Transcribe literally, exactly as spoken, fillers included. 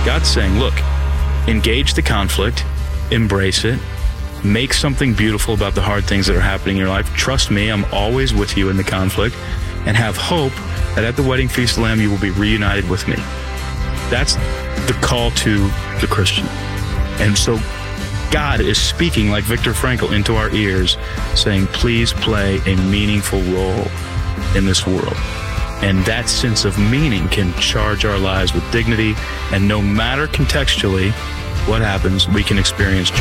God's saying, look, engage the conflict, embrace it, make something beautiful about the hard things that are happening in your life. Trust me, I'm always with you in the conflict, and have hope that at the wedding feast of the Lamb, you will be reunited with me. That's the call to the Christian. And so God is speaking like Viktor Frankl into our ears, saying, please play a meaningful role in this world. And that sense of meaning can charge our lives with dignity, and no matter contextually what happens, we can experience joy.